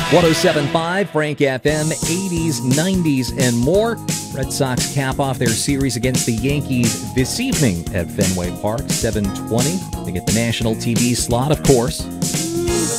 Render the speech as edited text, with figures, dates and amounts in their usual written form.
107.5 Frank FM, 80s, 90s, and more. Red Sox cap off their series against the Yankees this evening at Fenway Park, 7:20. They get the national TV slot, of course.